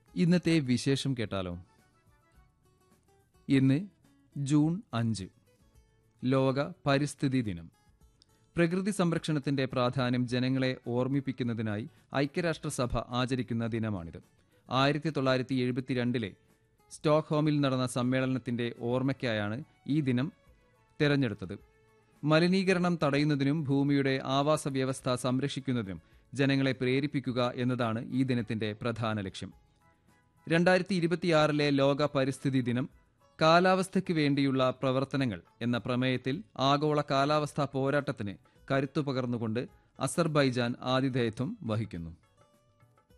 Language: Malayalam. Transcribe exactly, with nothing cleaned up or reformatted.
ഇന്നത്തെ വിശേഷം കേട്ടാലോ? ഇന്ന് ജൂൺ അഞ്ച്, ലോക പരിസ്ഥിതി ദിനം. പ്രകൃതി സംരക്ഷണത്തിന്റെ പ്രാധാന്യം ജനങ്ങളെ ഓർമ്മിപ്പിക്കുന്നതിനായി ഐക്യരാഷ്ട്രസഭ ആചരിക്കുന്ന ദിനമാണിത്. ആയിരത്തി തൊള്ളായിരത്തി എഴുപത്തിരണ്ടിലെ സ്റ്റോക്ക്ഹോമിൽ നടന്ന സമ്മേളനത്തിന്റെ ഓർമ്മയ്ക്കായാണ് ഈ ദിനം തെരഞ്ഞെടുത്തത്. മലിനീകരണം തടയുന്നതിനും ഭൂമിയുടെ ആവാസ വ്യവസ്ഥ സംരക്ഷിക്കുന്നതിനും ജനങ്ങളെ പ്രേരിപ്പിക്കുക എന്നതാണ് ഈ ദിനത്തിന്റെ പ്രധാന ലക്ഷ്യം. രണ്ടായിരത്തി ഇരുപത്തിയാറിലെ ലോക പരിസ്ഥിതി ദിനം കാലാവസ്ഥയ്ക്ക് വേണ്ടിയുള്ള പ്രവർത്തനങ്ങൾ എന്ന പ്രമേയത്തിൽ ആഗോള കാലാവസ്ഥാ പോരാട്ടത്തിന് കരുത്തു പകർന്നുകൊണ്ട് അസർബൈജാൻ ആതിഥേയത്വം വഹിക്കുന്നു.